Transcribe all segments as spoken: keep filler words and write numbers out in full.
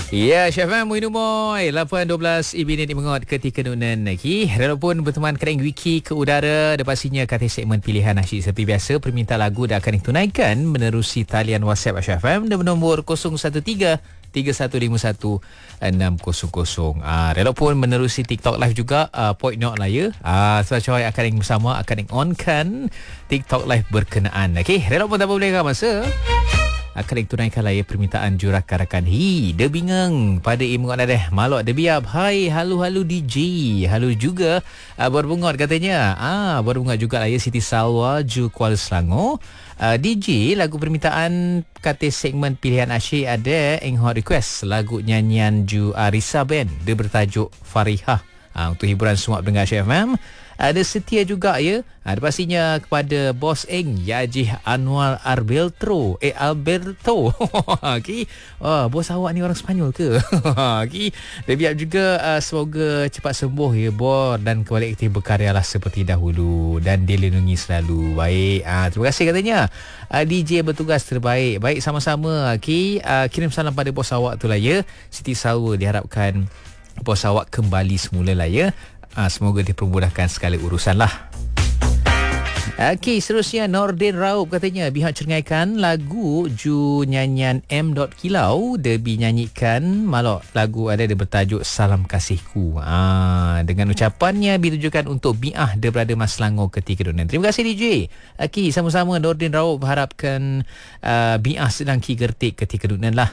Ya, Chef Am, Muinu Moy. lapan dua belas minit mengot ketika nunan lagi. Walaupun berteman kering wiki ke udara, dan pastinya kata segmen pilihan asyik seperti biasa. Permintaan lagu dah akan ditunaikan menerusi talian WhatsApp Chef Am dan bernombor kosong satu tiga tiga satu lima satu enam kosong kosong. Ah, walaupun menerusi TikTok live juga, ah, point not lah ya. Ah, so coy akan yang bersama akan yang on kan TikTok live berkenaan. Okey, walaupun tak boleh kan masa akan ditunaikan lah ya permintaan jurakarakan. Hi, dia bingung pada imu ada deh. Malok dia biap. Hai, halu-halu D J. Halu juga uh, berbungot katanya. Ah, berbungot juga lah ya Siti Salwa Ju Kuala Selangor. Uh, D J lagu permintaan kata segmen pilihan asyik ada yang hot request lagu nyanyian Ju Arisa Band. Dia bertajuk Farihah. Uh, untuk hiburan semua pendengar Chef Mam. Ada setia juga ya. Ada pastinya kepada Bos Eng Yajih Anwar Alberto. Eh Alberto. Okey. Oh, bos awak ni orang Sepanyol ke? Okey. Dan biar juga uh, semoga cepat sembuh ya Bor dan kembali aktif berkaryalah seperti dahulu dan dilindungi selalu. Baik. Uh, terima kasih katanya. Uh, D J bertugas terbaik. Baik sama-sama. Okey. Uh, kirim salam pada bos awak tu lah ya. Siti Salwa diharapkan bos awak kembali semula lah ya. Ha, semoga dipermudahkan segala urusan lah. Okey, seterusnya Nordin Raub katanya pihak cerngaikan lagu Ju nyanyian M. Kilau dia dinyanyikan malok lagu ada dia bertajuk Salam Kasihku. Ha, dengan ucapannya ditujukan untuk Biah dia berada Mas Selangor ketika dunia. Terima kasih D J. Okey, sama-sama Nordin Raub harapkan uh, Biah sedang kigertik ketika dunia lah.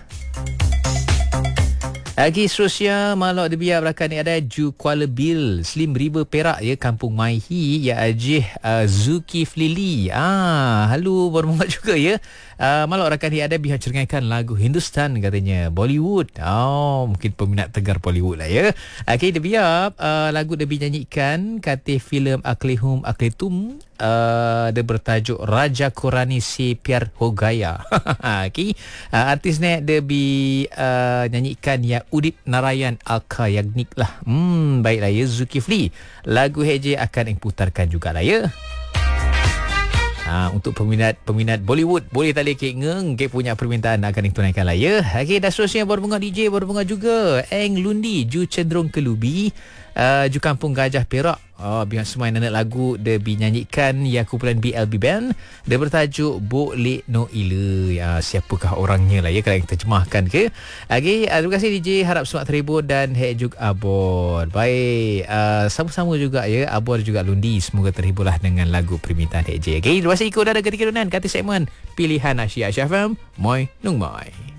Lagi seterusnya malok dia biar belakang ni ada Ju Kuala Bil Slim River Perak ya Kampung Maihi ya Ajih uh, Zulkifli. Ah, halo bermungat juga ya. Uh, malok rakan ni ada pihak cerngaikan lagu Hindustan katanya Bollywood. Oh, mungkin peminat tegar Bollywood lah ya. Okey, dia biar uh, lagu dia dinyanyikan kata filem Aklihum Aklitum. Uh, dia bertajuk Raja Korani Si Piar Ho Gaya. Okey. Uh, artis ni dia bi uh, nyanyikan ya Udit Narayan Alka Yagnik lah. Hmm, baiklah ya Zulkifli. Lagu Heje akan diputarkan jugalah ya. Ha, untuk peminat-peminat Bollywood boleh tali kek ngeng kek punya permintaan akan ditunaikan lah ya. Okey, dah seterusnya berbunga D J berbunga juga Eng Lundi Ju Cenderung Kelubi uh, Ju Kampung Gajah Perak. Oh, biar semua nenek lagu dia dinyanyikan ya kumpulan B L B Band. Dia bertajuk Bok Lek No Ila. Ya, siapakah orangnya lah ya kalau kita terjemahkan ke. Okey, uh, terima kasih D J, harap semua terhibur dan hejug abor. Baik, uh, sama-sama juga ya abor juga Lundi, semoga terhiburlah dengan lagu permintaan D J. Okey, terima kasih ikut dah ketika dunan kata segmen pilihan Asia Syafam Moy Nung Moy.